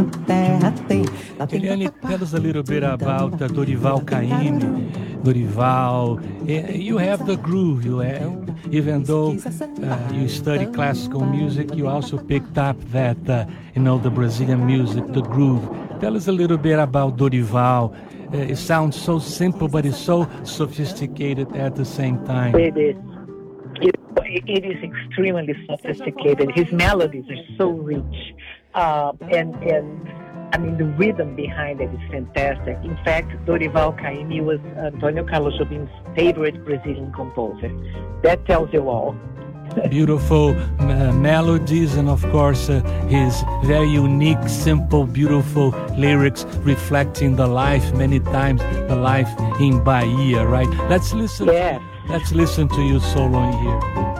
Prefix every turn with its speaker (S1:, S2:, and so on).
S1: Eliane, tell us a little bit about Dorival Caymmi. Dorival, you have the groove. Even though you study classical music, you also picked up that, the Brazilian music, the groove. Tell us a little bit about Dorival. It sounds so simple, but it's so sophisticated at the same time.
S2: It is. It is extremely sophisticated. His melodies are so rich, and I mean the rhythm behind it is fantastic. In fact, Dorival Caymmi was Antônio Carlos Jobim's favorite Brazilian composer. That tells you all.
S1: Beautiful melodies, and of course his very unique, simple, beautiful lyrics reflecting the life, many times the life in Bahia, right? Let's listen.
S2: Yes.
S1: Let's listen to you soloing here.